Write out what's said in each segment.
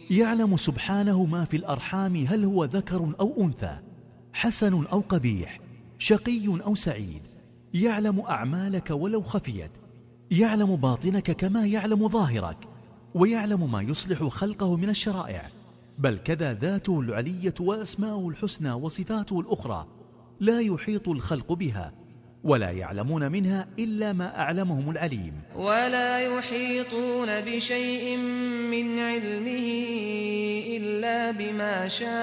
يعلم سبحانه ما في الأرحام، هل هو ذكر أو أنثى، حسن أو قبيح، شقي أو سعيد. يعلم أعمالك ولو خفيت، يعلم باطنك كما يعلم ظاهرك، ويعلم ما يصلح خلقه من الشرائع. بل كذا ذاته العلية وأسماؤه الحسنى وصفاته الأخرى لا يحيط الخلق بها، ولا يعلمون منها إلا ما أعلمهم العليم. ولا يحيطون بشيء من علمه إلا بما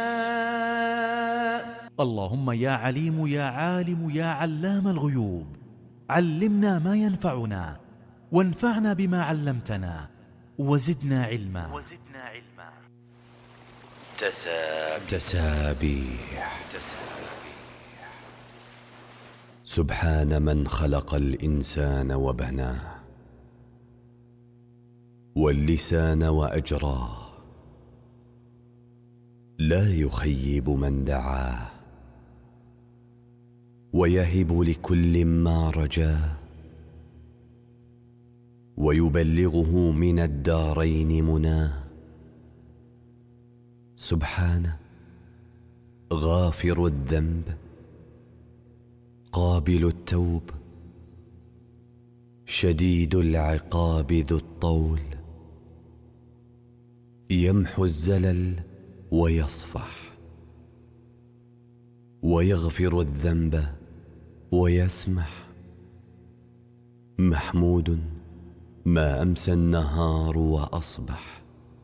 شاء. اللهم يا عليم يا عالم يا علام الغيوب، علمنا ما ينفعنا، وانفعنا بما علمتنا، وزدنا علما. تسابيح. سبحان من خلق الإنسان وبناه، واللسان وأجراه، لا يخيب من دعاه، ويهب لكل ما رجاه، ويبلغه من الدارين مناه. سبحانه غافر الذنب، قابل التوب، شديد العقاب ذو الطول، يمحو الزلل ويصفح، ويغفر الذنب ويسمح. محمود ما أمسى النهار وأصبح.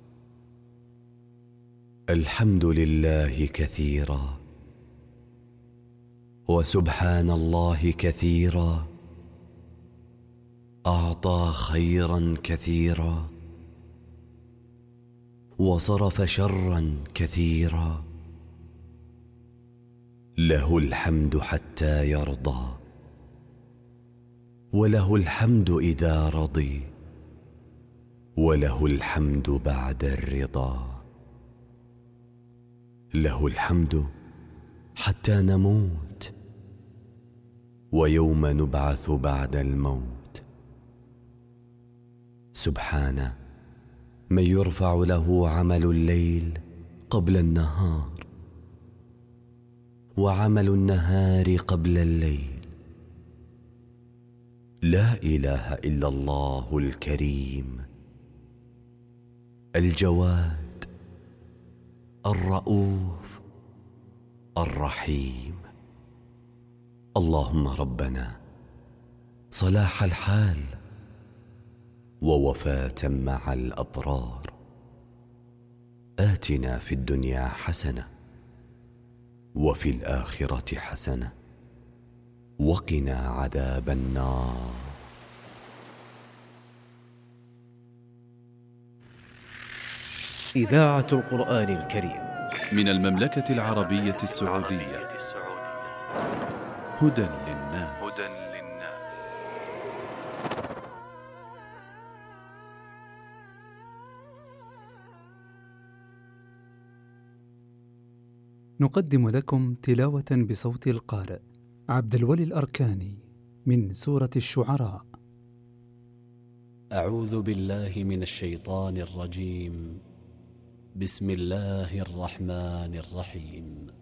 الحمد لله كثيرا، وسبحان الله كثيرا. أعطى خيرا كثيرا، وصرف شرا كثيرا. له الحمد حتى يرضى، وله الحمد إذا رضي، وله الحمد بعد الرضا. له الحمد حتى نموت، ويوم نبعث بعد الموت. سبحانه من يرفع له عمل الليل قبل النهار، وعمل النهار قبل الليل. لا إله إلا الله الكريم الجواد الرؤوف الرحيم. اللهم ربنا صلاح الحال ووفاة مع الأبرار. آتنا في الدنيا حسنة، وفي الآخرة حسنة، وقنا عذاب النار. إذاعة القرآن الكريم من المملكة العربية السعودية. هدى للناس. نقدم لكم تلاوة بصوت القارئ عبد الولي الأركاني من سورة الشعراء. أعوذ بالله من الشيطان الرجيم. بسم الله الرحمن الرحيم.